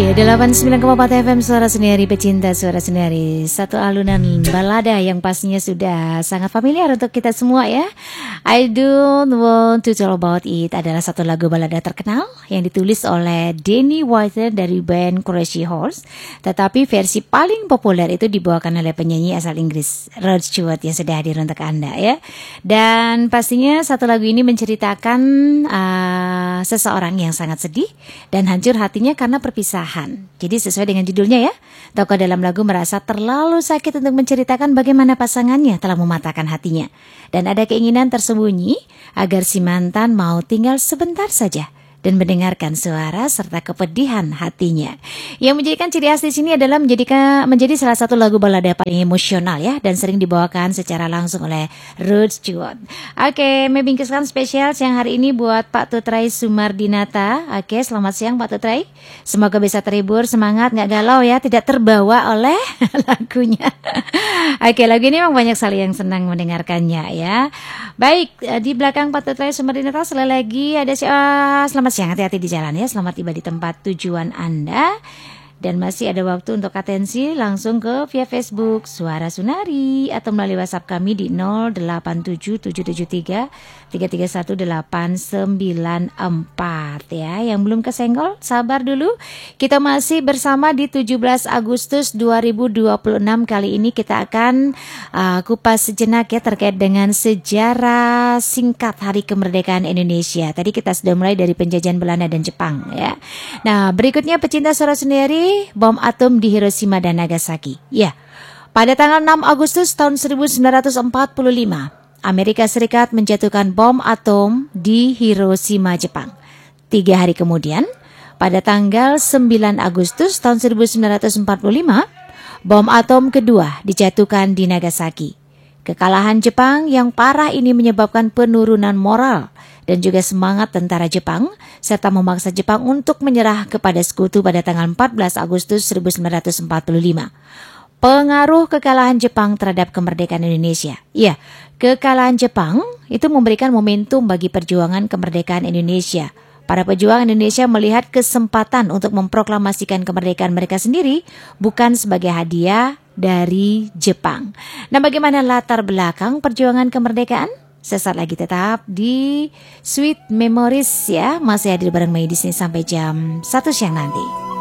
89,4 FM Suara Sendiri, pecinta Suara Sendiri. Satu alunan balada yang pastinya sudah sangat familiar untuk kita semua ya. I Don't Want to Tell About It adalah satu lagu balada terkenal yang ditulis oleh Danny White dari band Crazy Horse. Tetapi versi paling populer itu dibawakan oleh penyanyi asal Inggris Rod Stewart yang sudah hadir untuk Anda ya. Dan pastinya satu lagu ini menceritakan seseorang yang sangat sedih dan hancur hatinya karena perpisahan. Jadi sesuai dengan judulnya ya, tokoh dalam lagu merasa terlalu sakit untuk menceritakan bagaimana pasangannya telah mematahkan hatinya. Dan ada keinginan tersembunyi agar si mantan mau tinggal sebentar saja dan mendengarkan suara serta kepedihan hatinya. Yang menjadikan ciri khas di sini adalah menjadi salah satu lagu balada paling emosional ya, dan sering dibawakan secara langsung oleh Rod Stewart. Oke, membingkiskan spesial siang hari ini buat Pak Tutrai Sumardinata. Oke, selamat siang Pak Tutrai. Semoga bisa terhibur, semangat, nggak galau ya, tidak terbawa oleh lagunya. Oke, lagu ini memang banyak sekali yang senang mendengarkannya ya. Baik, di belakang Pak Tutrai Sumardinata sekali lagi ada selamat siang, hati-hati di jalan ya. Selamat tiba di tempat tujuan Anda. Dan masih ada waktu untuk atensi langsung ke via Facebook Suara Sunari atau melalui WhatsApp kami di 087773318994 ya. Yang belum kesenggol sabar dulu. Kita masih bersama di 17 Agustus 2026. Kali ini kita akan kupas sejenak ya terkait dengan sejarah singkat Hari Kemerdekaan Indonesia. Tadi kita sudah mulai dari penjajahan Belanda dan Jepang ya. Nah, berikutnya pecinta Suara Sendiri, bom atom di Hiroshima dan Nagasaki. Ya, pada tanggal 6 Agustus tahun 1945, Amerika Serikat menjatuhkan bom atom di Hiroshima, Jepang. 3 hari kemudian, pada tanggal 9 Agustus tahun 1945, bom atom kedua dijatuhkan di Nagasaki. Kekalahan Jepang yang parah ini menyebabkan penurunan moral dan juga semangat tentara Jepang, serta memaksa Jepang untuk menyerah kepada sekutu pada tanggal 14 Agustus 1945. Pengaruh kekalahan Jepang terhadap kemerdekaan Indonesia. Ya, kekalahan Jepang itu memberikan momentum bagi perjuangan kemerdekaan Indonesia. Para pejuang Indonesia melihat kesempatan untuk memproklamasikan kemerdekaan mereka sendiri, bukan sebagai hadiah dari Jepang. Nah, bagaimana latar belakang perjuangan kemerdekaan? Sesaat lagi tetap di Sweet Memories ya. Masih hadir bareng Mei di sini sampai jam 1 siang nanti.